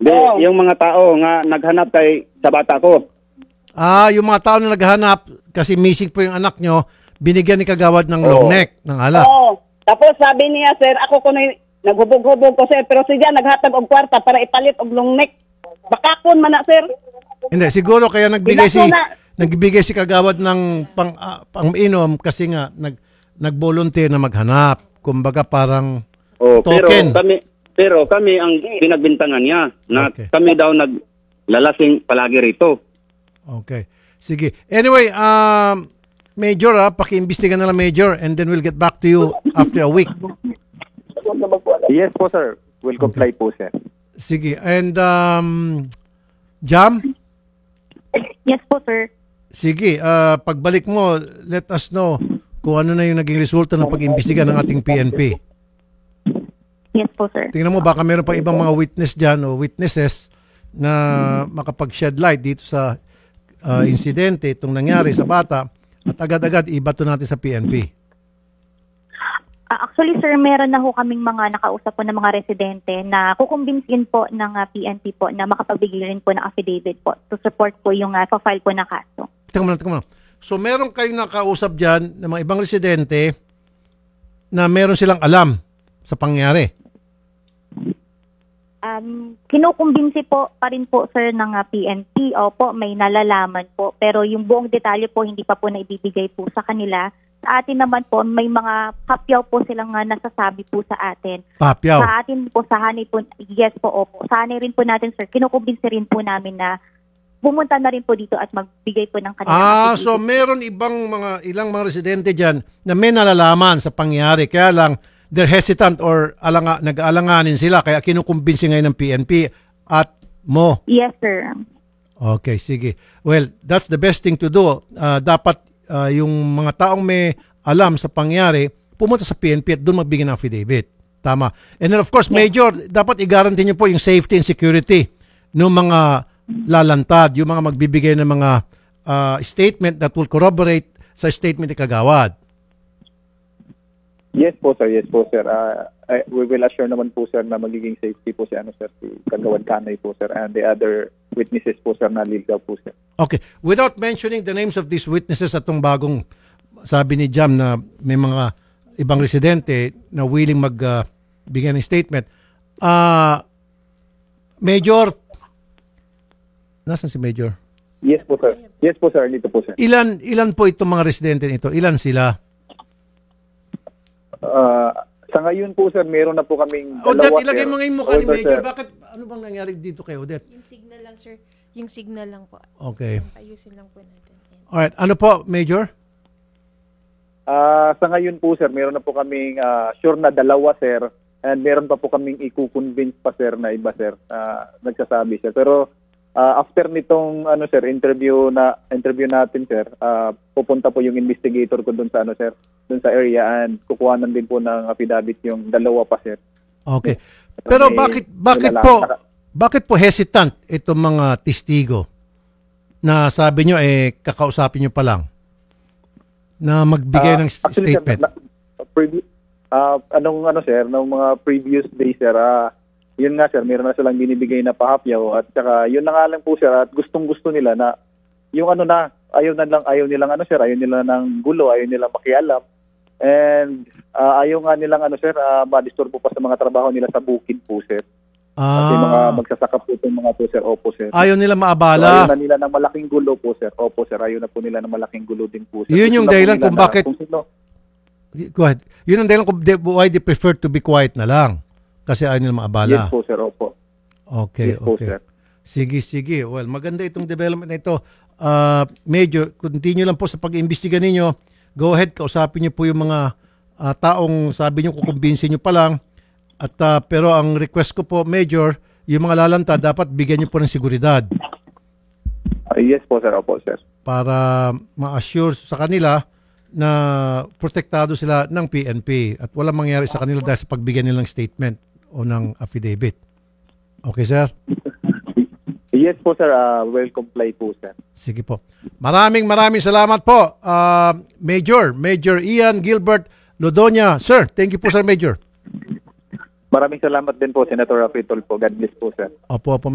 Yung mga tao nga naghanap kay sa bata ko. Yung mga tao na naghahanap, kasi missing po yung anak nyo, binigyan ni Kagawad ng long neck, ng ala. Oo. Tapos sabi niya, sir, ako ko na naghubog-hubog ko, sir, pero siya naghatag og kwarta para ipalit og long neck. Bakakon man na, sir. Hindi, siguro kaya nagbigay si Kagawad ng pang-inom kasi nga nag-volunteer na maghanap. Kumbaga parang token. Pero kami ang pinagbintangan niya na kami daw naglalasing palagi rito. Okay. Sige. Anyway, Major, paki-imbestiga na lang, Major, and then we'll get back to you after a week. Yes po, sir. We'll comply po, sir. Sige. And, Jam? Yes po, sir. Sige. Pagbalik mo, let us know kung ano na yung naging resulta ng pag-imbestiga ng ating PNP. Yes po, sir. Tingnan mo, baka meron pa ibang mga witness dyan o witnesses na makapag-shed light dito sa insidente, itong nangyari sa bata, at agad-agad ibato natin sa PNP. Actually, sir, meron na ho kaming mga nakausap po ng mga residente na kukumbinsin po ng PNP po na makapagbigay rin po ng affidavit po to support po yung file po na kaso. Teka muna. So, meron kayong nakausap dyan ng mga ibang residente na meron silang alam sa pangyari? Kinukumbinsi po pa rin po, sir, ng PNP. Opo, may nalalaman po. Pero yung buong detalye po, hindi pa po naibibigay po sa kanila. Sa atin naman po, may mga papyaw po silang nasasabi po sa atin. Papyaw? Sa atin po, sa hanay po, yes po, opo. Sa hanay rin po natin, sir, kinukumbinsi rin po namin na pumunta na rin po dito at magbigay po ng kanila. So meron ilang mga residente dyan na may nalalaman sa pangyari. Kaya lang, they're hesitant or nag-aalanganin sila. Kaya kinukumbinsi ngayon ng PNP at mo. Yes, sir. Okay, sige. Well, that's the best thing to do. Dapat yung mga taong may alam sa pangyari, pumunta sa PNP at doon magbigay ng affidavit. Tama. And then of course, Major, dapat i-guarantee niyo po yung safety and security ng mga lalantad, yung mga magbibigay ng mga statement that will corroborate sa statement ni Kagawad. Yes po, sir. Yes po, sir. We will assure naman po, sir, na magiging safety po si Kagawad Kanay po, sir, and the other witnesses po, sir, na legal po, sir. Okay. Without mentioning the names of these witnesses atong bagong sabi ni Jam na may mga ibang residente na willing magbigay ng statement. Major, nasan si Major? Yes po, sir. Yes po, sir. Dito po, sir. Ilan po itong mga residente nito? Ilan sila? Sa ngayon po, sir, meron na po kaming dalawa, Odette, ilagay mo ngayon mukha ni Major. Sir. Bakit? Ano bang nangyari dito kay Odette? Yung signal lang, sir. Yung signal lang po. Okay. Ayusin lang po natin. Alright. Ano po, Major? Sa ngayon po, sir, meron na po kaming sure na dalawa, sir. And meron pa po kaming i-convince pa, sir, na iba, sir. Nagsasabi, sir. Pero after nitong sir, interview natin, sir, pupunta po yung investigator ko doon sa sir, doon sa area, and kukuhanan din po ng affidavit yung dalawa pa, sir. Okay. Pero bakit po hesitant itong mga testigo na sabi nyo kakausapin nyo pa lang na magbigay ng statement? Sir, nung mga previous days, sir, yun nga, sir, meron na silang binibigay na pahapyaw, at saka yun na nga lang po, sir, at gustong-gusto nila na yung ayaw nilang sir, ayaw nila ng gulo, ayaw nilang makialam, and ayaw nga nilang ma-disturbo pa sa mga trabaho nila sa bukid po, sir. Kasi mga magsasaka po itong mga po, sir. Opo, sir. Ayaw nila maabala. So, ayaw na nila ng malaking gulo po, sir. Opo, sir. Ayaw na po nila ng malaking gulo din po, sir. Yun yung dahilan kung bakit go ahead. Yun ang dahilan kung why they prefer to be quiet na lang. Kasi ayaw nila maabala. Yes po, sir. Opo. Okay, yes po, okay. Sir. Sige. Well, maganda itong development na ito. Major, continue lang po sa pag-iimbestiga ninyo. Go ahead, kausapin niyo po yung mga taong sabi niyo kukumbinsin niyo pa lang. At pero ang request ko po, Major, yung mga lalanta dapat bigyan niyo po ng seguridad. Yes po, sir. Opo, sir. Para ma-assure sa kanila na protektado sila ng PNP at walang mangyari sa kanila dahil sa pagbigyan nilang statement o ng affidavit. Okay, sir? Yes po, sir. Well comply po, sir. Sige po. Maraming salamat po, Major Ian Gilbert Lodonia. Sir, thank you po, Sir Major. Maraming salamat din po, Senator Rapitol po. God bless po, sir. Opo.